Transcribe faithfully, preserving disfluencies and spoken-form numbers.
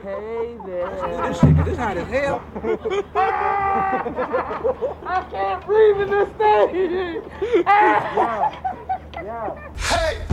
Hey there. Let's do this shit, cause this hot as hell. I can't breathe in this thing. Yeah. Yeah. Hey!